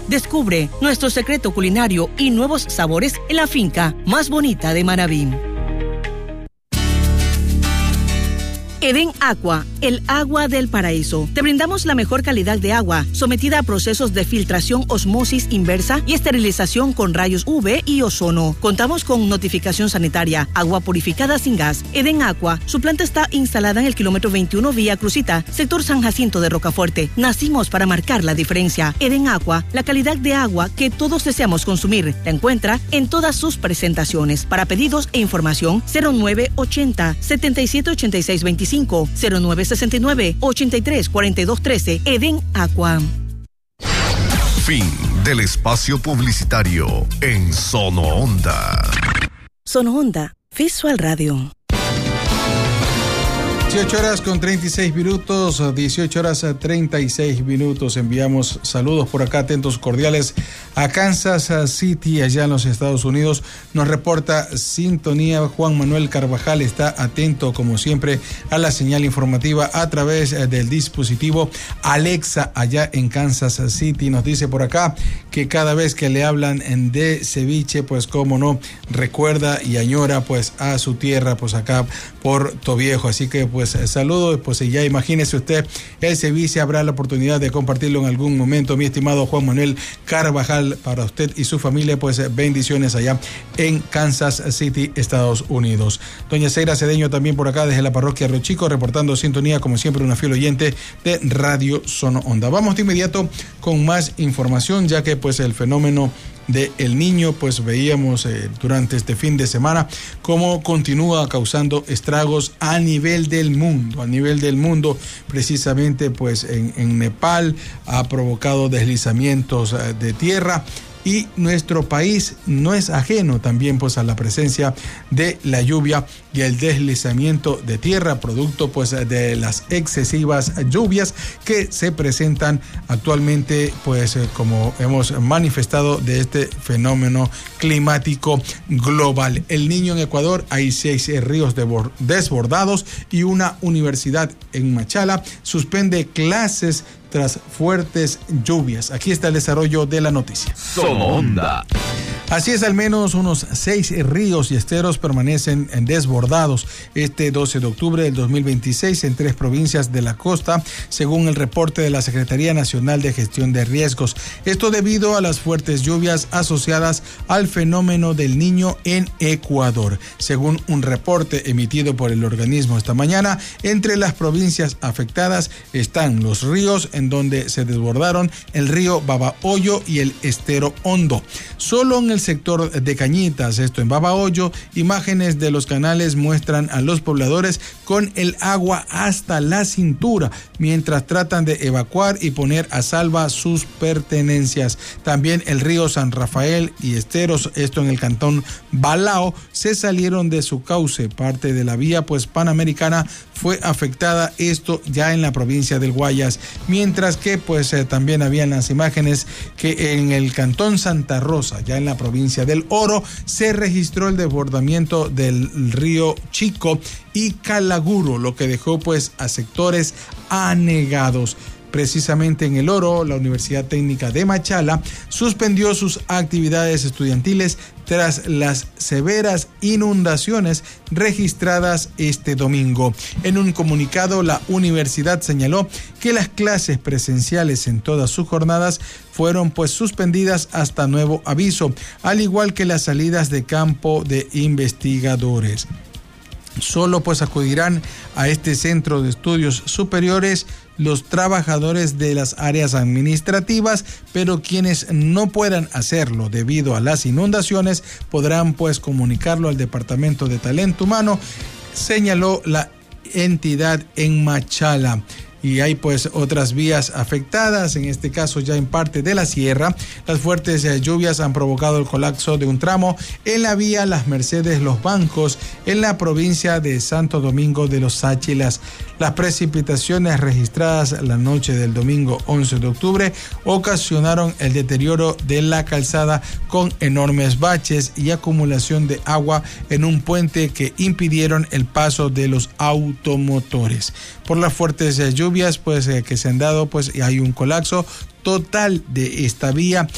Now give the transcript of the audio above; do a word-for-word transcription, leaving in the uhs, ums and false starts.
Descubre nuestro secreto culinario y nuevos sabores en la finca más bonita de Manabí. Edén Aqua, el agua del paraíso. Te brindamos la mejor calidad de agua, sometida a procesos de filtración, osmosis inversa y esterilización con rayos U V y ozono. Contamos con notificación sanitaria, agua purificada sin gas. Edén Aqua, su planta está instalada en el kilómetro veintiuno Vía Crucita, sector San Jacinto de Rocafuerte. Nacimos para marcar la diferencia. Edén Aqua, la calidad de agua que todos deseamos consumir. La encuentra en todas sus presentaciones. Para pedidos e información, cero nueve ochenta, setenta y siete ochenta y seis veinticinco, cero nueve sesenta y nueve, ochenta y tres cuarenta y dos trece. Edén Aqua. Fin del espacio publicitario en Sono Onda. Sono Onda, Visual Radio. dieciocho horas con treinta y seis minutos, dieciocho horas treinta y seis minutos. Enviamos saludos por acá, atentos cordiales a Kansas City, allá en los Estados Unidos. Nos reporta sintonía. Juan Manuel Carvajal está atento, como siempre, a la señal informativa a través del dispositivo Alexa, allá en Kansas City. Nos dice por acá que cada vez que le hablan de ceviche, pues cómo no, recuerda y añora pues a su tierra, pues acá por Toviejo. Así que pues saludos, pues ya imagínese usted el ceviche, habrá la oportunidad de compartirlo en algún momento, mi estimado Juan Manuel Carvajal. Para usted y su familia, pues bendiciones allá en Kansas City, Estados Unidos. Doña Seira Cedeño también por acá desde la parroquia Río Chico, reportando sintonía, como siempre, una fiel oyente de Radio Sono Onda. Vamos de inmediato con más información, ya que pues el fenómeno de El Niño, pues veíamos eh, durante este fin de semana cómo continúa causando estragos a nivel del mundo, a nivel del mundo, precisamente pues en, en Nepal ha provocado deslizamientos eh, de tierra. Y nuestro país no es ajeno también pues a la presencia de la lluvia y el deslizamiento de tierra, producto pues de las excesivas lluvias que se presentan actualmente, pues como hemos manifestado, de este fenómeno climático global. El Niño en Ecuador, hay seis ríos desbordados y una universidad en Machala suspende clases tras fuertes lluvias. Aquí está el desarrollo de la noticia. Sono Onda. Así es, al menos unos seis ríos y esteros permanecen desbordados este doce de octubre del dos mil veintiséis en tres provincias de la costa, según el reporte de la Secretaría Nacional de Gestión de Riesgos. Esto debido a las fuertes lluvias asociadas al fenómeno del Niño en Ecuador. Según un reporte emitido por el organismo esta mañana, entre las provincias afectadas están los ríos en donde se desbordaron el río Babahoyo y el estero Hondo. Solo en el sector de Cañitas, esto en Babahoyo, imágenes de los canales muestran a los pobladores con el agua hasta la cintura, mientras tratan de evacuar y poner a salvo sus pertenencias. También el río San Rafael y esteros, esto en el cantón Balao, se salieron de su cauce. Parte de la vía pues panamericana fue afectada, esto ya en la provincia del Guayas, mientras que pues eh, también habían las imágenes que en el cantón Santa Rosa, ya en la provincia del Oro, se registró el desbordamiento del río Chico y Calaguro, lo que dejó pues a sectores anegados. Precisamente en el Oro, la Universidad Técnica de Machala suspendió sus actividades estudiantiles tras las severas inundaciones registradas este domingo. En un comunicado, la universidad señaló que las clases presenciales en todas sus jornadas fueron pues suspendidas hasta nuevo aviso, al igual que las salidas de campo de investigadores. Solo pues acudirán a este centro de estudios superiores los trabajadores de las áreas administrativas, pero quienes no puedan hacerlo debido a las inundaciones podrán pues comunicarlo al Departamento de Talento Humano, señaló la entidad en Machala. Y hay pues otras vías afectadas, en este caso ya en parte de la sierra. Las fuertes eh, lluvias han provocado el colapso de un tramo en la vía Las Mercedes-Los Bancos en la provincia de Santo Domingo de los Sáchilas. Las precipitaciones registradas la noche del domingo once de octubre ocasionaron el deterioro de la calzada con enormes baches y acumulación de agua en un puente que impidieron el paso de los automotores. Por las fuertes eh, lluvias pues eh, que se han dado, pues hay un colapso total de esta vía